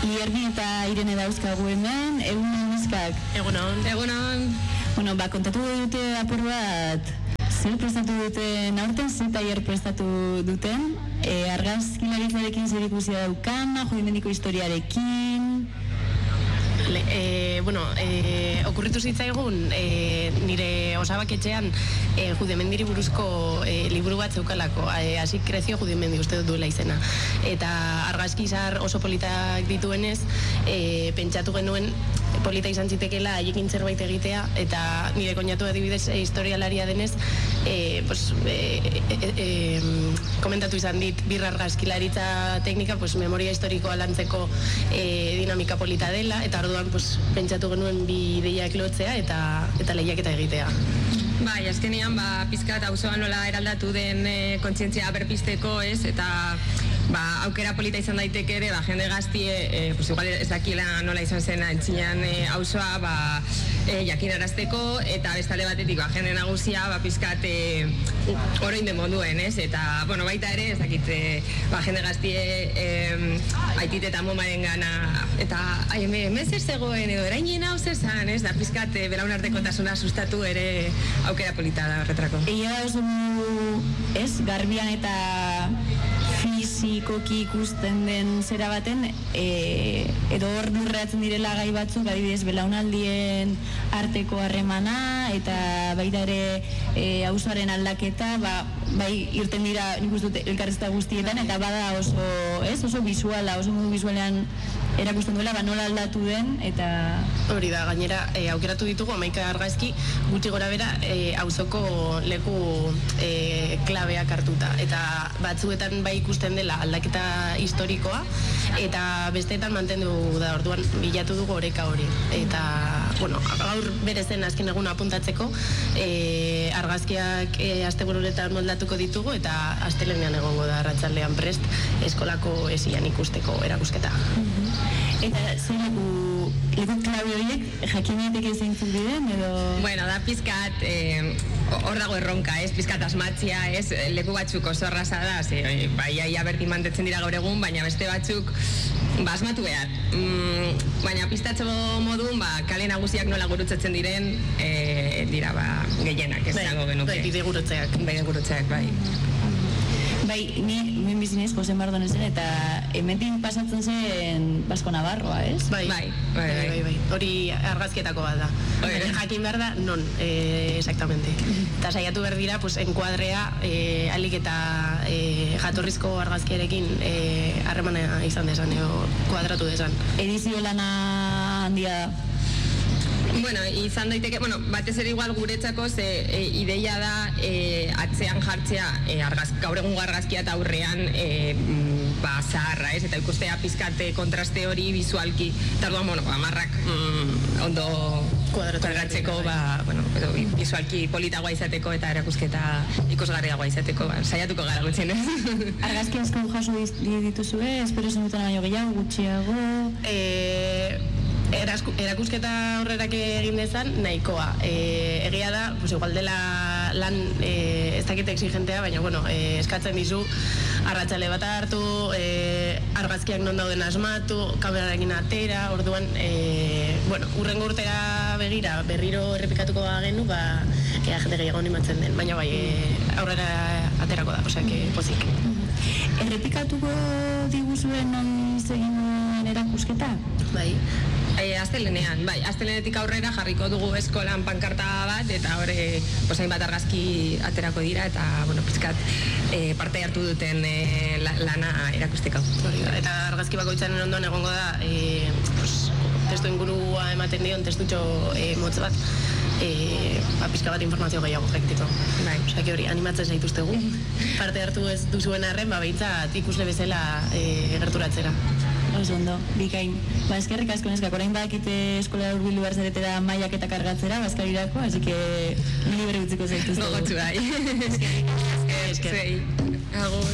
Ierdi eta Irene dauzkagu hemen, egunon neskak. Egunon. Bueno, kontatu dute apur bat, zer prestatu duten aurten, zer tailer prestatu duten, argazkilaritzarekin zer ikusia daukan, judimendiko historiarekin. Okurritu zitzaigun nire osabaketxean judimendiri buruzko liburu bat zeukalako, Así creció Judimendi, uste dut duela izena, eta argazkizar oso politak dituenez pentsatu genuen polita izan zitekeela haiekin zerbait egitea, eta nire koinatu adibidez historialaria denez komentatu izan dit birra argazkilaritza teknika memoria historikoa lantzeko dinamika polita dela, eta orduan pentsatu genuen bi ideiak lotzea eta lehiaketa egitea. Bai, azkenean pizkat auzoan nola eraldatu den kontzientzia berpizteko, ez, eta aukera polita izan daiteke ere, jende gaztie, igual ez dakiela nola izan zen antzinean auzoa, jakinarazteko, eta bestalde batetik jende nagusia pizkat oroin den monduen, ez, eta baita ere, ez dakit, jende gaztie aitit eta momaren gana, eta hemen zer zegoen edo erainen hau zer zan, ez, da pizkat belaunartekotasuna sustatu ere aukera polita da horretrako. Egia oso ez, garbian eta fizikoki ikusten den zera baten, edo hor lurreatzen direla gai batzuk, adibidez belaunaldien arteko harremana, eta baita ere auzoaren aldaketa, bai irten dira nik uste dut elkarrizta guztietan, eta bada oso visuala, oso modu visualean erakusten duela, nola aldatu den, eta... Hori da, gainera, aukeratu ditugu 11 argazki gutxi gora bera auzoko leku klabeak hartuta, eta batzuetan bai ikusten dela aldaketa historikoa, eta besteetan mantendu da, orduan bilatu dugu oreka hori, eta gaur berezen azken egun apuntatzeko argazkiak asteburunetan moldatuko ditugu, eta astelehenean egongo da arratsaldean prest eskolako esian ikusteko erakusketa. Eta zer leku klabe horiek jakinetek zeintzuk diren, edo... Bueno, da pizkat, hor dago erronka, ez, pizkat asmatzia, ez, leku batzuk oso erraza da, ia bertin mantetzen dira gaur egun, baina beste batzuk asmatu behar. Baina piztatxo modun, kale nagusiak nola gurutzatzen diren, dira gehienak, ez dago genuke. Bide gurutzeak. Bide gurutzeak, bai. Bai, ni bizinez Jose Mardon zen, eta hementin pasatzen zen Basko Navarroa, ez? Bai. Hori argazkietako bat da. Jakin behar da, non, exactamente. Eta saiatu behar dira, enkuadrea, alik eta jatorrizko argazkiarekin harremana izan desan, edo kuadratu desan. Edizio lana handia da. Bueno, izan daiteke, batez ere igual guretzako ideia da atzean jartzea gaur egungo argazkia eta aurrean zaharra, ez? Eta ikustea pizkat kontraste hori bizualki, eta orduan, amarrak ondo kuadratzeko, bizualki politagoa izateko eta erakusketa ikusgarriagoa izateko, saiatuko gara gutxien, ez? Argazki asko jaso dituzue, espero zenuten baino gehiago, gutxiago... Erakusketa horrerak egin dezan, nahikoa. Egia da, igual dela lan ez dakit exigentea, baina, eskatzen dizu, arratsale bat hartu, argazkiak non dauden asmatu, kamerarekin atera, orduan, urrengo urtera begira, berriro errepikatuko genu, ea jende gehiago animatzen den, baina aurrera aterako da, pozik. Errepikatuko diguzuen non zegin erakusketa? Bai. Astelenean, astelenetik aurrera jarriko dugu eskolan pankarta bat, eta hori hainbat argazki aterako dira, eta, pizkat parte hartu duten lana erakusteko. Eta argazki bakoitzaren ondoan egongo da, testu ingurua ematen dion, testutxo motz bat, pizka bat informazio gehiago jaktiko. Osea, hori, animatzen zaituztegu. Parte hartu ez duzuen arren, behintzat ikusle bezala gerturatzera. Oso ondo, bikain. Eskerrik asko neskak, orain badakite eskola hurbildu behar zaretera mailak eta kargatzera, bazkarirako, así que libre utziko zaituztegu. Gogotsu bai. Eskerrik.